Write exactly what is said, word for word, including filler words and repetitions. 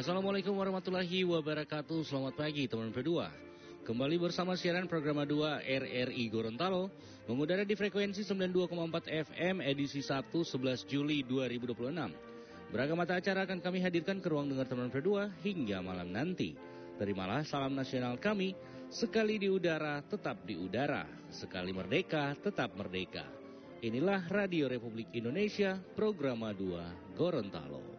Assalamualaikum warahmatullahi wabarakatuh. Selamat pagi teman berdua. Kembali bersama siaran program dua R R I Gorontalo mengudara di frekuensi sembilan puluh dua koma empat F M edisi Sabtu sebelas Juli dua ribu dua puluh enam. Beragam mata acara akan kami hadirkan ke ruang dengar teman berdua hingga malam nanti. Terimalah salam nasional kami, sekali di udara tetap di udara, sekali merdeka tetap merdeka. Inilah Radio Republik Indonesia, program dua Gorontalo.